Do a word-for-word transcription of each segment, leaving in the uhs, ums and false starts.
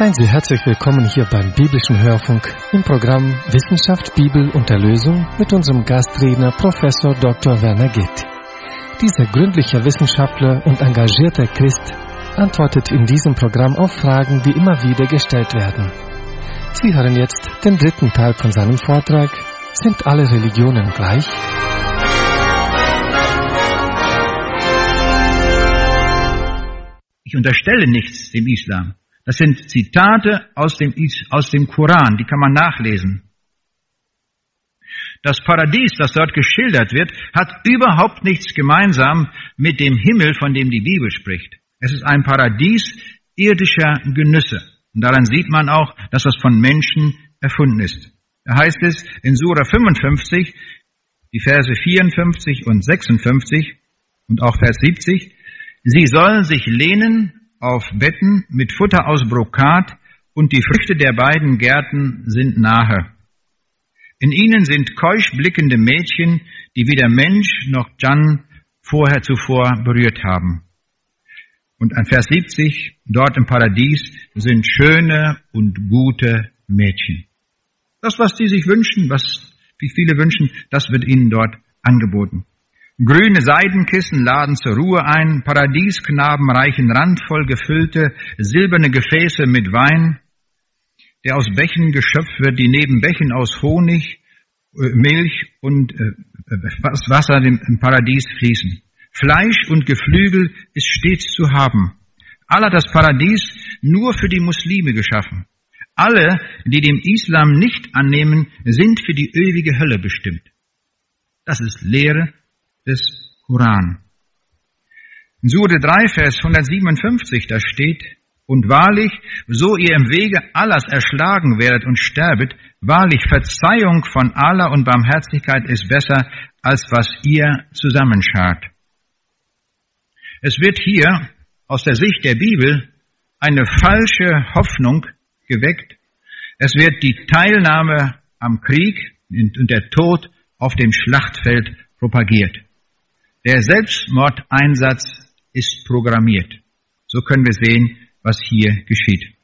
Seien Sie herzlich willkommen hier beim Biblischen Hörfunk im Programm Wissenschaft, Bibel und Erlösung mit unserem Gastredner Professor Doktor Werner Gitt. Dieser gründliche Wissenschaftler und engagierte Christ antwortet in diesem Programm auf Fragen, die immer wieder gestellt werden. Sie hören jetzt den dritten Teil von seinem Vortrag: Sind alle Religionen gleich? Ich unterstelle nichts dem Islam. Das sind Zitate aus dem, aus dem Koran, die kann man nachlesen. Das Paradies, das dort geschildert wird, hat überhaupt nichts gemeinsam mit dem Himmel, von dem die Bibel spricht. Es ist ein Paradies irdischer Genüsse. Und daran sieht man auch, dass das von Menschen erfunden ist. Da heißt es in Sura fünfundfünfzig, die Verse vierundfünfzig und sechsundfünfzig und auch Vers siebzig, sie sollen sich lehnen auf Betten mit Futter aus Brokat, und die Früchte der beiden Gärten sind nahe. In ihnen sind keusch blickende Mädchen, die weder Mensch noch Dschann vorher zuvor berührt haben. Und an Vers siebzig, dort im Paradies sind schöne und gute Mädchen. Das, was die sich wünschen, was wie viele wünschen, das wird ihnen dort angeboten. Grüne Seidenkissen laden zur Ruhe ein, Paradiesknaben reichen randvoll gefüllte, silberne Gefäße mit Wein, der aus Bächen geschöpft wird, die neben Bächen aus Honig, Milch und Wasser im Paradies fließen. Fleisch und Geflügel ist stets zu haben. Allah hat das Paradies nur für die Muslime geschaffen. Alle, die dem Islam nicht annehmen, sind für die ewige Hölle bestimmt. Das ist Lehre des Koran. In Sure drei, Vers hundertsiebenundfünfzig, da steht: Und wahrlich, so ihr im Wege Allahs erschlagen werdet und sterbet, wahrlich Verzeihung von Allah und Barmherzigkeit ist besser, als was ihr zusammenschart. Es wird hier aus der Sicht der Bibel eine falsche Hoffnung geweckt. Es wird die Teilnahme am Krieg und der Tod auf dem Schlachtfeld propagiert. Der Selbstmordeinsatz ist programmiert. So können wir sehen, was hier geschieht.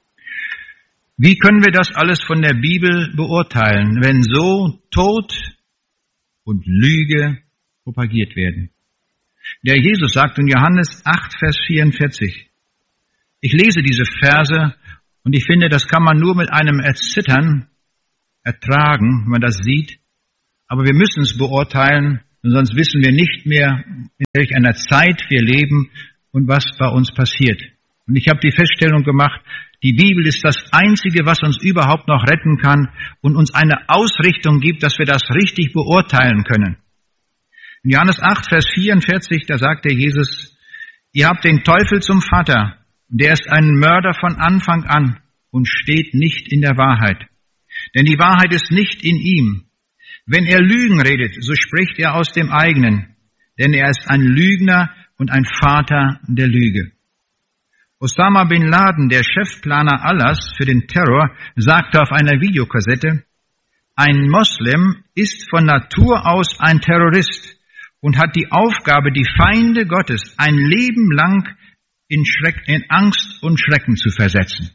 Wie können wir das alles von der Bibel beurteilen, wenn so Tod und Lüge propagiert werden? Der Jesus sagt in Johannes acht, Vers vierundvierzig, ich lese diese Verse und ich finde, das kann man nur mit einem Erzittern ertragen, wenn man das sieht. Aber wir müssen es beurteilen, sonst wissen wir nicht mehr, in welch einer Zeit wir leben und was bei uns passiert. Und ich habe die Feststellung gemacht, die Bibel ist das Einzige, was uns überhaupt noch retten kann und uns eine Ausrichtung gibt, dass wir das richtig beurteilen können. In Johannes acht, Vers vierundvierzig, da sagte Jesus, ihr habt den Teufel zum Vater, der ist ein Mörder von Anfang an und steht nicht in der Wahrheit. Denn die Wahrheit ist nicht in ihm. Wenn er Lügen redet, so spricht er aus dem eigenen, denn er ist ein Lügner und ein Vater der Lüge. Osama bin Laden, der Chefplaner Allahs für den Terror, sagte auf einer Videokassette, ein Moslem ist von Natur aus ein Terrorist und hat die Aufgabe, die Feinde Gottes ein Leben lang in, Schreck, in Angst und Schrecken zu versetzen.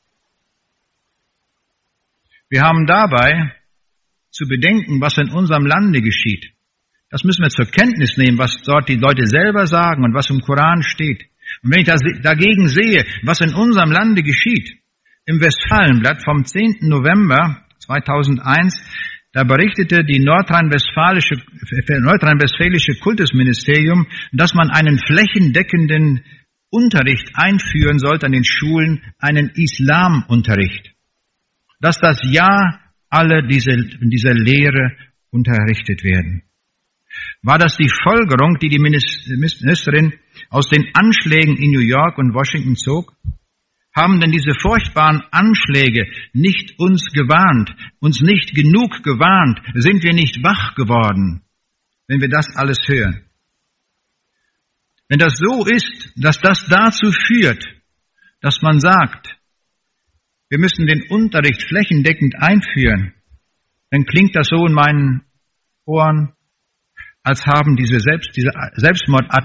Wir haben dabei zu bedenken, was in unserem Lande geschieht. Das müssen wir zur Kenntnis nehmen, was dort die Leute selber sagen und was im Koran steht. Und wenn ich das dagegen sehe, was in unserem Lande geschieht, im Westfalenblatt vom zehnten November zweitausendeins, da berichtete die nordrhein-westfälische, nordrhein-westfälische Kultusministerium, dass man einen flächendeckenden Unterricht einführen sollte an den Schulen, einen Islamunterricht. Dass das Jahr alle diese, in dieser Lehre unterrichtet werden. War das die Folgerung, die die Ministerin aus den Anschlägen in New York und Washington zog? Haben denn diese furchtbaren Anschläge nicht uns gewarnt, uns nicht genug gewarnt? Sind wir nicht wach geworden, wenn wir das alles hören? Wenn das so ist, dass das dazu führt, dass man sagt, wir müssen den Unterricht flächendeckend einführen, dann klingt das so in meinen Ohren, als haben diese, Selbst, diese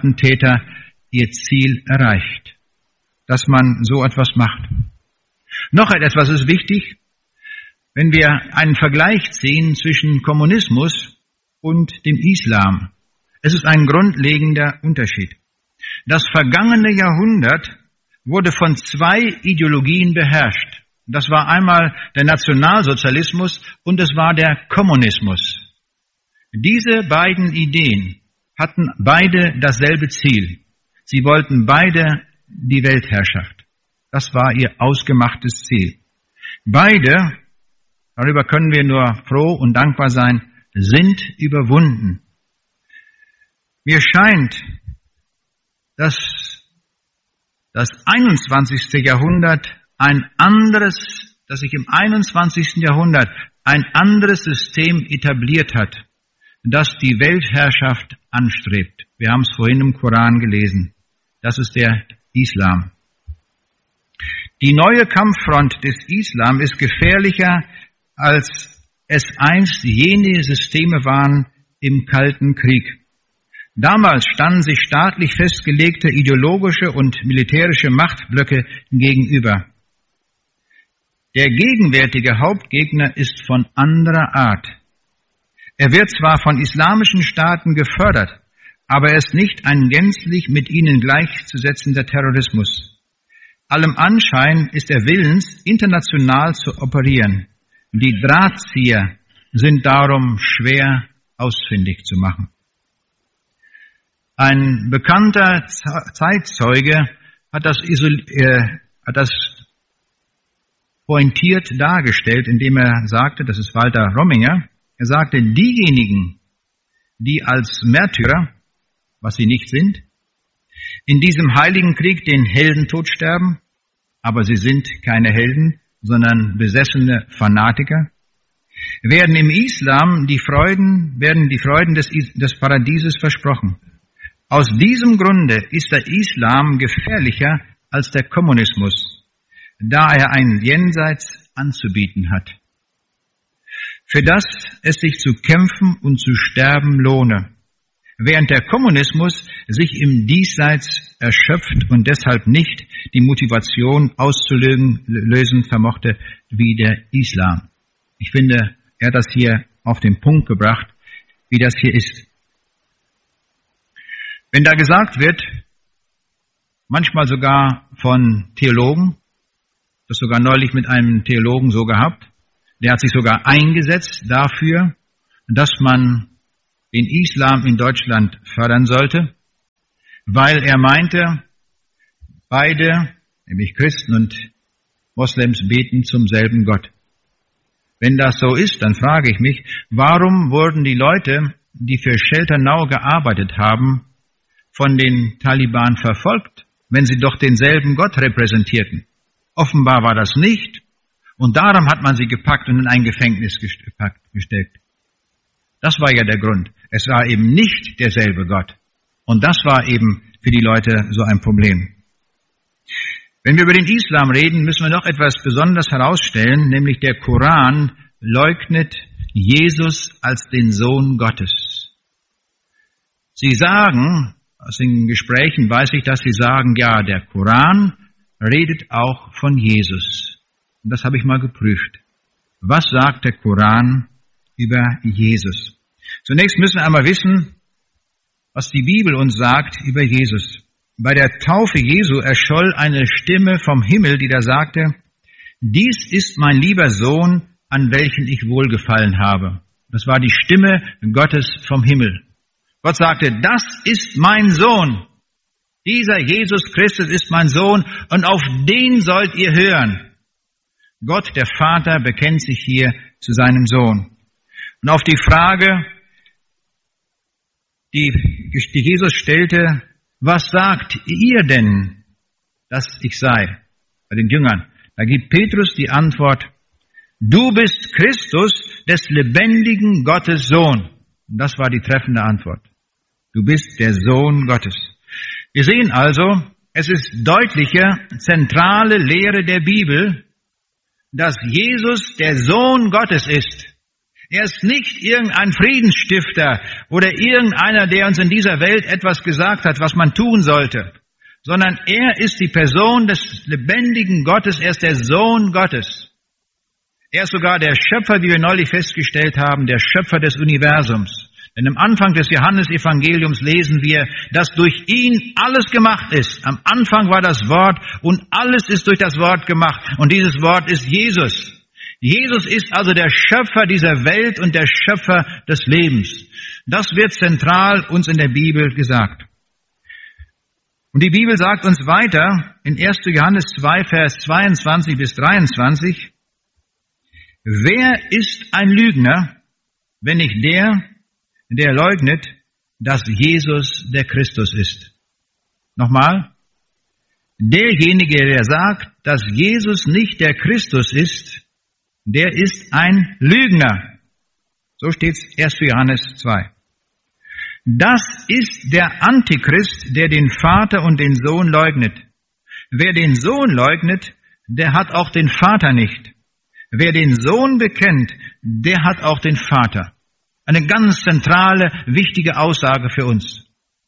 Selbstmordattentäter ihr Ziel erreicht, dass man so etwas macht. Noch etwas ist wichtig, wenn wir einen Vergleich ziehen zwischen Kommunismus und dem Islam. Es ist ein grundlegender Unterschied. Das vergangene Jahrhundert wurde von zwei Ideologien beherrscht. Das war einmal der Nationalsozialismus und es war der Kommunismus. Diese beiden Ideen hatten beide dasselbe Ziel. Sie wollten beide die Weltherrschaft. Das war ihr ausgemachtes Ziel. Beide, darüber können wir nur froh und dankbar sein, sind überwunden. Mir scheint, dass das einundzwanzigste Jahrhundert ein anderes, dass sich im einundzwanzigsten Jahrhundert ein anderes System etabliert hat, das die Weltherrschaft anstrebt. Wir haben es vorhin im Koran gelesen. Das ist der Islam. Die neue Kampffront des Islam ist gefährlicher, als es einst jene Systeme waren im Kalten Krieg. Damals standen sich staatlich festgelegte ideologische und militärische Machtblöcke gegenüber. Der gegenwärtige Hauptgegner ist von anderer Art. Er wird zwar von islamischen Staaten gefördert, aber er ist nicht ein gänzlich mit ihnen gleichzusetzender Terrorismus. Allem Anschein ist er willens, international zu operieren. Die Drahtzieher sind darum schwer ausfindig zu machen. Ein bekannter Zeitzeuge hat das, äh, hat das pointiert dargestellt, indem er sagte, das ist Walter Romminger, er sagte, diejenigen, die als Märtyrer, was sie nicht sind, in diesem heiligen Krieg den Heldentod sterben, aber sie sind keine Helden, sondern besessene Fanatiker, werden im Islam die Freuden, werden die Freuden des, des Paradieses versprochen. Aus diesem Grunde ist der Islam gefährlicher als der Kommunismus, da er ein Jenseits anzubieten hat, für das es sich zu kämpfen und zu sterben lohne, während der Kommunismus sich im Diesseits erschöpft und deshalb nicht die Motivation auszulösen vermochte wie der Islam. Ich finde, er hat das hier auf den Punkt gebracht, wie das hier ist. Wenn da gesagt wird, manchmal sogar von Theologen, das sogar neulich mit einem Theologen so gehabt, der hat sich sogar eingesetzt dafür, dass man den Islam in Deutschland fördern sollte, weil er meinte, beide, nämlich Christen und Moslems, beten zum selben Gott. Wenn das so ist, dann frage ich mich, warum wurden die Leute, die für Shelter Now gearbeitet haben, von den Taliban verfolgt, wenn sie doch denselben Gott repräsentierten? Offenbar war das nicht, und darum hat man sie gepackt und in ein Gefängnis gesteckt. Das war ja der Grund. Es war eben nicht derselbe Gott. Und das war eben für die Leute so ein Problem. Wenn wir über den Islam reden, müssen wir noch etwas Besonderes herausstellen, nämlich der Koran leugnet Jesus als den Sohn Gottes. Sie sagen, aus den Gesprächen weiß ich, dass sie sagen, ja, der Koran redet auch von Jesus. Und das habe ich mal geprüft. Was sagt der Koran über Jesus? Zunächst müssen wir einmal wissen, was die Bibel uns sagt über Jesus. Bei der Taufe Jesu erscholl eine Stimme vom Himmel, die da sagte, dies ist mein lieber Sohn, an welchen ich wohlgefallen habe. Das war die Stimme Gottes vom Himmel. Gott sagte, das ist mein Sohn. Dieser Jesus Christus ist mein Sohn und auf den sollt ihr hören. Gott, der Vater, bekennt sich hier zu seinem Sohn. Und auf die Frage, die, die Jesus stellte, was sagt ihr denn, dass ich sei? Bei den Jüngern. Da gibt Petrus die Antwort, du bist Christus, des lebendigen Gottes Sohn. Und das war die treffende Antwort. Du bist der Sohn Gottes. Wir sehen also, es ist deutliche, zentrale Lehre der Bibel, dass Jesus der Sohn Gottes ist. Er ist nicht irgendein Friedensstifter oder irgendeiner, der uns in dieser Welt etwas gesagt hat, was man tun sollte, sondern er ist die Person des lebendigen Gottes, er ist der Sohn Gottes. Er ist sogar der Schöpfer, wie wir neulich festgestellt haben, der Schöpfer des Universums. Denn am Anfang des Johannesevangeliums lesen wir, dass durch ihn alles gemacht ist. Am Anfang war das Wort und alles ist durch das Wort gemacht. Und dieses Wort ist Jesus. Jesus ist also der Schöpfer dieser Welt und der Schöpfer des Lebens. Das wird zentral uns in der Bibel gesagt. Und die Bibel sagt uns weiter in erster Johannes zwei, Vers zweiundzwanzig bis dreiundzwanzig, wer ist ein Lügner, wenn nicht der, der leugnet, dass Jesus der Christus ist? Nochmal. Derjenige, der sagt, dass Jesus nicht der Christus ist, der ist ein Lügner. So steht's erster Johannes zwei. Das ist der Antichrist, der den Vater und den Sohn leugnet. Wer den Sohn leugnet, der hat auch den Vater nicht. Wer den Sohn bekennt, der hat auch den Vater. Eine ganz zentrale, wichtige Aussage für uns.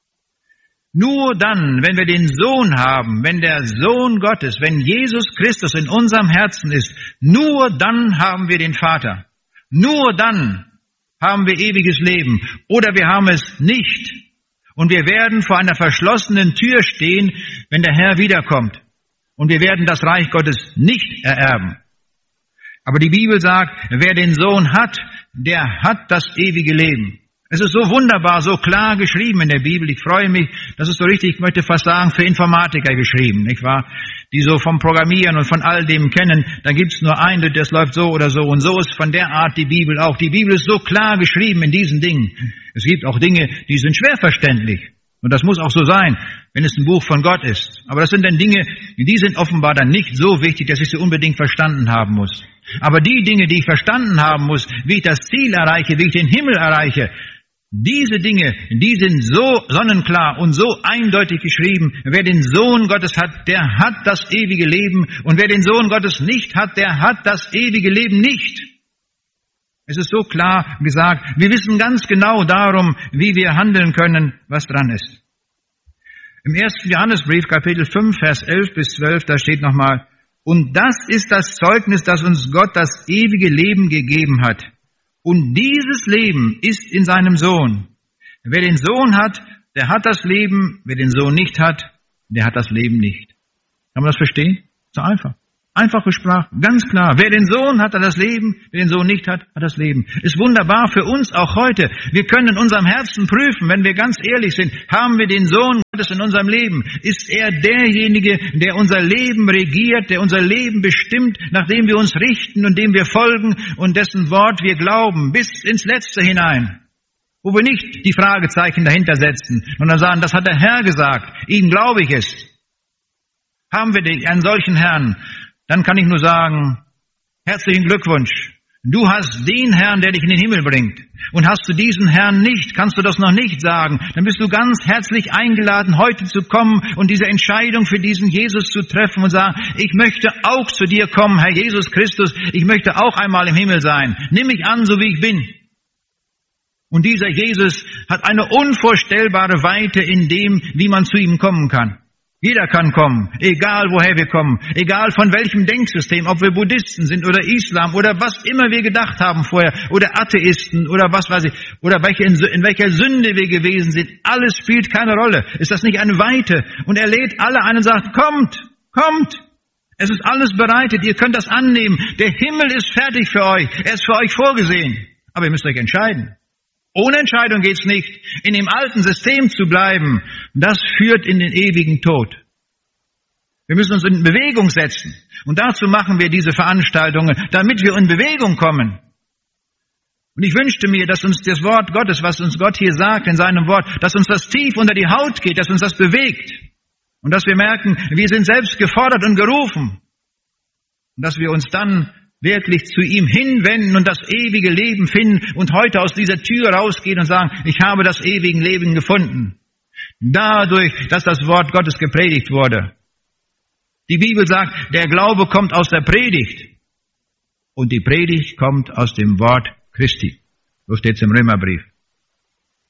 Nur dann, wenn wir den Sohn haben, wenn der Sohn Gottes, wenn Jesus Christus in unserem Herzen ist, nur dann haben wir den Vater. Nur dann haben wir ewiges Leben. Oder wir haben es nicht. Und wir werden vor einer verschlossenen Tür stehen, wenn der Herr wiederkommt. Und wir werden das Reich Gottes nicht ererben. Aber die Bibel sagt, wer den Sohn hat, der hat das ewige Leben. Es ist so wunderbar, so klar geschrieben in der Bibel. Ich freue mich, das ist so richtig, ich möchte fast sagen, für Informatiker geschrieben, nicht wahr? Die so vom Programmieren und von all dem kennen. Da gibt's nur einen, das läuft so oder so. Und so ist von der Art die Bibel auch. Die Bibel ist so klar geschrieben in diesen Dingen. Es gibt auch Dinge, die sind schwer verständlich. Und das muss auch so sein, wenn es ein Buch von Gott ist. Aber das sind dann Dinge, die sind offenbar dann nicht so wichtig, dass ich sie unbedingt verstanden haben muss. Aber die Dinge, die ich verstanden haben muss, wie ich das Ziel erreiche, wie ich den Himmel erreiche, diese Dinge, die sind so sonnenklar und so eindeutig geschrieben. Wer den Sohn Gottes hat, der hat das ewige Leben. Und wer den Sohn Gottes nicht hat, der hat das ewige Leben nicht. Es ist so klar gesagt. Wir wissen ganz genau darum, wie wir handeln können, was dran ist. Im ersten Johannesbrief, Kapitel fünf, Vers elf bis zwölf, da steht nochmal, und das ist das Zeugnis, dass uns Gott das ewige Leben gegeben hat. Und dieses Leben ist in seinem Sohn. Wer den Sohn hat, der hat das Leben. Wer den Sohn nicht hat, der hat das Leben nicht. Kann man das verstehen? So einfach. Einfache Sprache, ganz klar. Wer den Sohn hat, hat das Leben. Wer den Sohn nicht hat, hat das Leben. Ist wunderbar für uns auch heute. Wir können in unserem Herzen prüfen, wenn wir ganz ehrlich sind, haben wir den Sohn Gottes in unserem Leben? Ist er derjenige, der unser Leben regiert, der unser Leben bestimmt, nachdem wir uns richten und dem wir folgen und dessen Wort wir glauben, bis ins Letzte hinein? Wo wir nicht die Fragezeichen dahinter setzen, sondern sagen, das hat der Herr gesagt, ihm glaube ich es. Haben wir einen solchen Herrn? Dann kann ich nur sagen, herzlichen Glückwunsch. Du hast den Herrn, der dich in den Himmel bringt. Und hast du diesen Herrn nicht, kannst du das noch nicht sagen, dann bist du ganz herzlich eingeladen, heute zu kommen und diese Entscheidung für diesen Jesus zu treffen und sagen, ich möchte auch zu dir kommen, Herr Jesus Christus, ich möchte auch einmal im Himmel sein. Nimm mich an, so wie ich bin. Und dieser Jesus hat eine unvorstellbare Weite in dem, wie man zu ihm kommen kann. Jeder kann kommen, egal woher wir kommen, egal von welchem Denksystem, ob wir Buddhisten sind oder Islam oder was immer wir gedacht haben vorher oder Atheisten oder was weiß ich, oder welche, in welcher Sünde wir gewesen sind, alles spielt keine Rolle. Ist das nicht eine Weite? Und er lädt alle ein und sagt, kommt, kommt, es ist alles bereitet, ihr könnt das annehmen, der Himmel ist fertig für euch, er ist für euch vorgesehen, aber ihr müsst euch entscheiden. Ohne Entscheidung geht's nicht. In dem alten System zu bleiben, das führt in den ewigen Tod. Wir müssen uns in Bewegung setzen. Und dazu machen wir diese Veranstaltungen, damit wir in Bewegung kommen. Und ich wünschte mir, dass uns das Wort Gottes, was uns Gott hier sagt in seinem Wort, dass uns das tief unter die Haut geht, dass uns das bewegt. Und dass wir merken, wir sind selbst gefordert und gerufen. Und dass wir uns dann wirklich zu ihm hinwenden und das ewige Leben finden und heute aus dieser Tür rausgehen und sagen, ich habe das ewige Leben gefunden. Dadurch, dass das Wort Gottes gepredigt wurde. Die Bibel sagt, der Glaube kommt aus der Predigt und die Predigt kommt aus dem Wort Christi. So steht es im Römerbrief.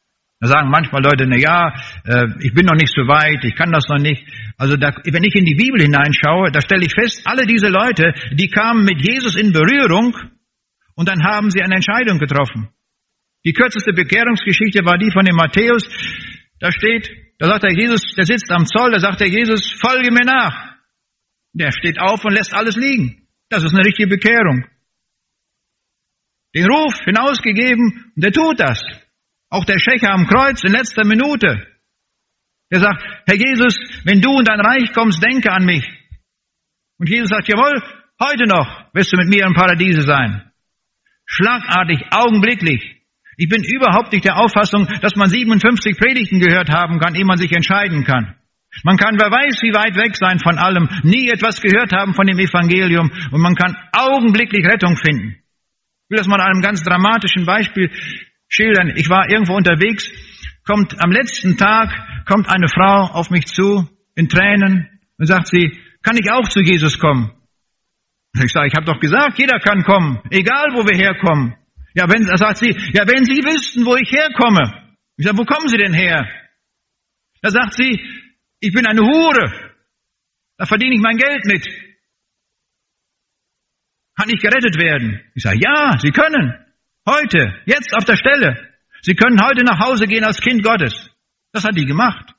Da sagen manchmal Leute, na ja, äh, ich bin noch nicht so weit, ich kann das noch nicht. Also da, wenn ich in die Bibel hineinschaue, da stelle ich fest, alle diese Leute, die kamen mit Jesus in Berührung und dann haben sie eine Entscheidung getroffen. Die kürzeste Bekehrungsgeschichte war die von dem Matthäus. Da steht, da sagt der Jesus, der sitzt am Zoll, da sagt der Jesus, folge mir nach. Der steht auf und lässt alles liegen. Das ist eine richtige Bekehrung. Den Ruf hinausgegeben und der tut das. Auch der Schächer am Kreuz in letzter Minute. Der sagt, Herr Jesus, wenn du in dein Reich kommst, denke an mich. Und Jesus sagt, jawohl, heute noch wirst du mit mir im Paradiese sein. Schlagartig, augenblicklich. Ich bin überhaupt nicht der Auffassung, dass man siebenundfünfzig Predigten gehört haben kann, ehe man sich entscheiden kann. Man kann, wer weiß, wie weit weg sein von allem, nie etwas gehört haben von dem Evangelium und man kann augenblicklich Rettung finden. Ich will das mal an einem ganz dramatischen Beispiel schildern. Ich war irgendwo unterwegs, kommt am letzten Tag, kommt eine Frau auf mich zu, in Tränen, und sagt sie, kann ich auch zu Jesus kommen? Ich sage, ich habe doch gesagt, jeder kann kommen, egal wo wir herkommen. Ja, wenn, sagt sie, ja, wenn Sie wüssten, wo ich herkomme. Ich sage, wo kommen Sie denn her? Da sagt sie, ich bin eine Hure. Da verdiene ich mein Geld mit. Kann ich gerettet werden? Ich sage, ja, Sie können. Heute, jetzt auf der Stelle. Sie können heute nach Hause gehen als Kind Gottes. Das hat die gemacht.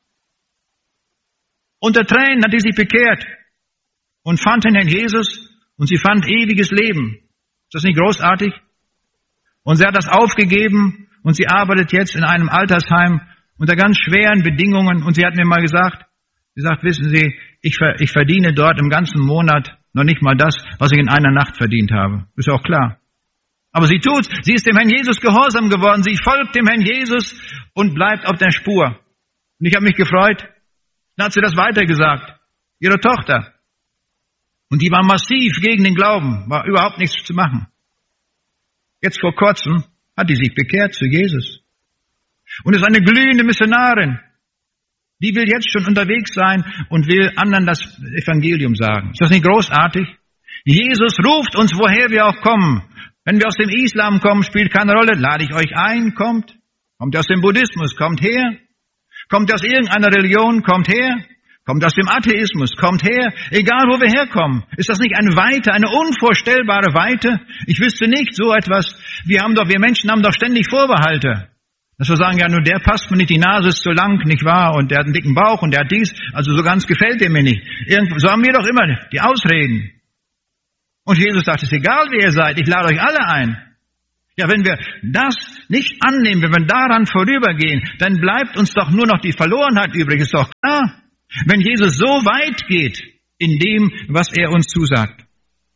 Unter Tränen hat die sich bekehrt und fand den Herrn Jesus und sie fand ewiges Leben. Ist das nicht großartig? Und sie hat das aufgegeben und sie arbeitet jetzt in einem Altersheim unter ganz schweren Bedingungen. Und sie hat mir mal gesagt, sie sagt, wissen Sie, ich, ich verdiene dort im ganzen Monat noch nicht mal das, was ich in einer Nacht verdient habe. Ist auch klar. Aber sie tut's. Sie ist dem Herrn Jesus gehorsam geworden. Sie folgt dem Herrn Jesus und bleibt auf der Spur. Und ich habe mich gefreut. Dann hat sie das weitergesagt. Ihre Tochter. Und die war massiv gegen den Glauben. War überhaupt nichts zu machen. Jetzt vor kurzem hat die sich bekehrt zu Jesus. Und ist eine glühende Missionarin. Die will jetzt schon unterwegs sein und will anderen das Evangelium sagen. Ist das nicht großartig? Jesus ruft uns, woher wir auch kommen. Wenn wir aus dem Islam kommen, spielt keine Rolle. Lade ich euch ein, kommt. Kommt ihr aus dem Buddhismus, kommt her. Kommt ihr aus irgendeiner Religion, kommt her. Kommt aus dem Atheismus, kommt her. Egal, wo wir herkommen. Ist das nicht eine Weite, eine unvorstellbare Weite? Ich wüsste nicht so etwas. Wir haben doch, wir Menschen haben doch ständig Vorbehalte. Dass wir sagen, ja, nur der passt mir nicht, die Nase ist zu lang, nicht wahr? Und der hat einen dicken Bauch und der hat dies. Also so ganz gefällt der mir nicht. Irgend, so haben wir doch immer die Ausreden. Und Jesus sagt, es ist egal, wer ihr seid, ich lade euch alle ein. Ja, wenn wir das nicht annehmen, wenn wir daran vorübergehen, dann bleibt uns doch nur noch die Verlorenheit übrig, ist doch klar. Wenn Jesus so weit geht in dem, was er uns zusagt.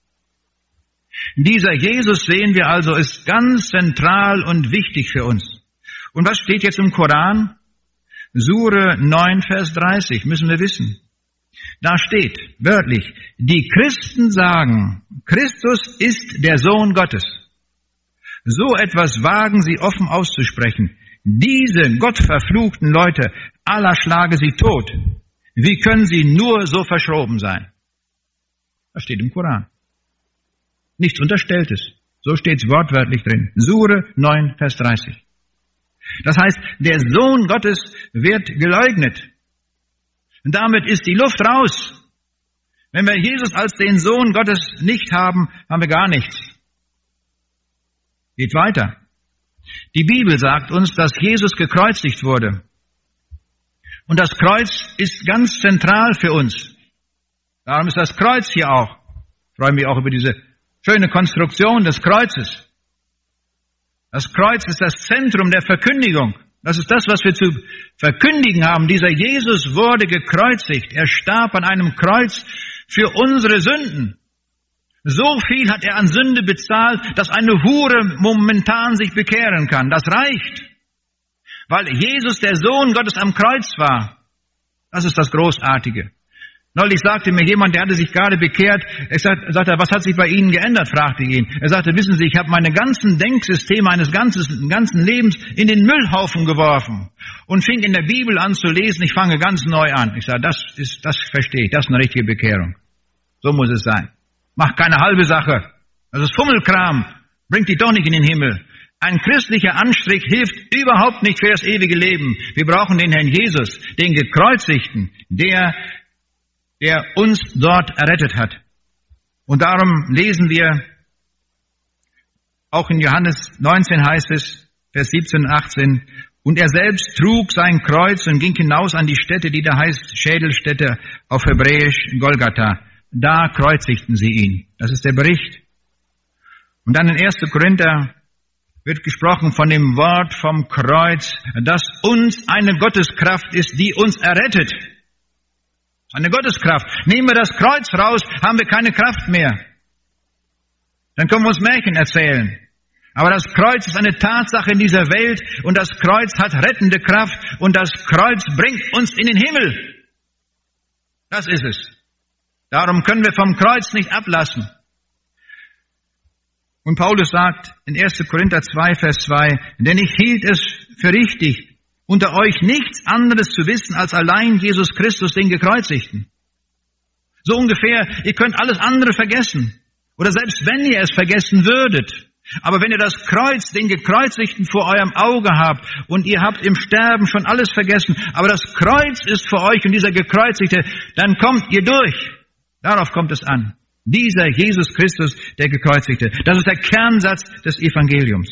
Dieser Jesus, sehen wir also, ist ganz zentral und wichtig für uns. Und was steht jetzt im Koran? Sure neun, Vers dreißig, müssen wir wissen. Da steht wörtlich, die Christen sagen, Christus ist der Sohn Gottes. So etwas wagen sie offen auszusprechen. Diese gottverfluchten Leute, Allah schlage sie tot. Wie können sie nur so verschroben sein? Das steht im Koran. Nichts Unterstelltes. So steht es wortwörtlich drin. Sure neun, Vers dreißig. Das heißt, der Sohn Gottes wird geleugnet. Und damit ist die Luft raus. Wenn wir Jesus als den Sohn Gottes nicht haben, haben wir gar nichts. Geht weiter. Die Bibel sagt uns, dass Jesus gekreuzigt wurde. Und das Kreuz ist ganz zentral für uns. Darum ist das Kreuz hier auch. Ich freue mich auch über diese schöne Konstruktion des Kreuzes. Das Kreuz ist das Zentrum der Verkündigung. Das ist das, was wir zu verkündigen haben. Dieser Jesus wurde gekreuzigt. Er starb an einem Kreuz für unsere Sünden. So viel hat er an Sünde bezahlt, dass eine Hure momentan sich bekehren kann. Das reicht. Weil Jesus der Sohn Gottes am Kreuz war. Das ist das Großartige. Neulich sagte mir jemand, der hatte sich gerade bekehrt, er sagte, sagte, was hat sich bei Ihnen geändert, fragte ich ihn. Er sagte, wissen Sie, ich habe meine ganzen Denksysteme eines ganzen, ganzen Lebens in den Müllhaufen geworfen und fing in der Bibel an zu lesen, ich fange ganz neu an. Ich sage, das ist, das verstehe ich, das ist eine richtige Bekehrung. So muss es sein. Mach keine halbe Sache. Das ist Fummelkram. Bringt dich doch nicht in den Himmel. Ein christlicher Anstrich hilft überhaupt nicht für das ewige Leben. Wir brauchen den Herrn Jesus, den Gekreuzigten, der, der uns dort errettet hat. Und darum lesen wir, auch in Johannes neunzehn heißt es, Vers siebzehn und achtzehn, und er selbst trug sein Kreuz und ging hinaus an die Stätte, die da heißt Schädelstätte auf Hebräisch Golgatha. Da kreuzigten sie ihn. Das ist der Bericht. Und dann in ersten Korinther wird gesprochen von dem Wort vom Kreuz, das uns eine Gotteskraft ist, die uns errettet. Eine Gotteskraft. Nehmen wir das Kreuz raus, haben wir keine Kraft mehr. Dann können wir uns Märchen erzählen. Aber das Kreuz ist eine Tatsache in dieser Welt und das Kreuz hat rettende Kraft und das Kreuz bringt uns in den Himmel. Das ist es. Darum können wir vom Kreuz nicht ablassen. Und Paulus sagt in ersten Korinther zwei, Vers zwei, denn ich hielt es für richtig, unter euch nichts anderes zu wissen, als allein Jesus Christus, den Gekreuzigten. So ungefähr, ihr könnt alles andere vergessen. Oder selbst wenn ihr es vergessen würdet. Aber wenn ihr das Kreuz, den Gekreuzigten vor eurem Auge habt und ihr habt im Sterben schon alles vergessen, aber das Kreuz ist für euch und dieser Gekreuzigte, dann kommt ihr durch. Darauf kommt es an. Dieser Jesus Christus, der Gekreuzigte. Das ist der Kernsatz des Evangeliums.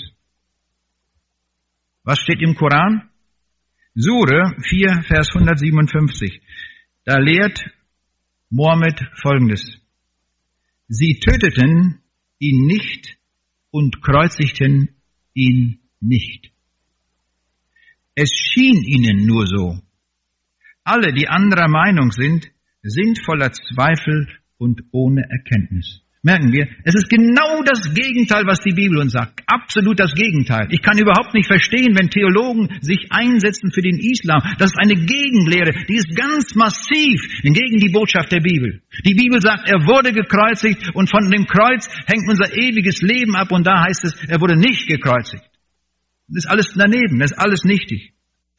Was steht im Koran? Sure vier, Vers hundertsiebenundfünfzig. Da lehrt Mohammed Folgendes. Sie töteten ihn nicht und kreuzigten ihn nicht. Es schien ihnen nur so. Alle, die anderer Meinung sind, sind voller Zweifel und ohne Erkenntnis. Merken wir, es ist genau das Gegenteil, was die Bibel uns sagt. Absolut das Gegenteil. Ich kann überhaupt nicht verstehen, wenn Theologen sich einsetzen für den Islam. Das ist eine Gegenlehre, die ist ganz massiv gegen die Botschaft der Bibel. Die Bibel sagt, er wurde gekreuzigt und von dem Kreuz hängt unser ewiges Leben ab und da heißt es, er wurde nicht gekreuzigt. Das ist alles daneben, das ist alles nichtig.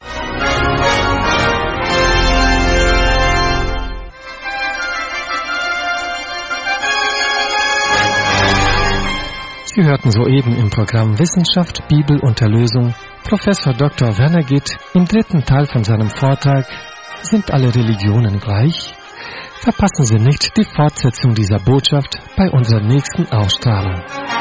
Sie hörten soeben im Programm Wissenschaft, Bibel und Erlösung Professor Doktor Werner Gitt im dritten Teil von seinem Vortrag Sind alle Religionen gleich? Verpassen Sie nicht die Fortsetzung dieser Botschaft bei unserer nächsten Ausstrahlung.